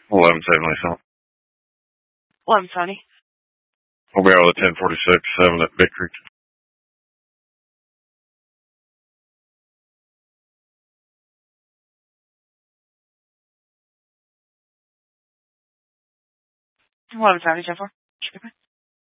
1170. 1170. We'll be out of the 1046, 7 at Big Creek. $11.70, 10-4.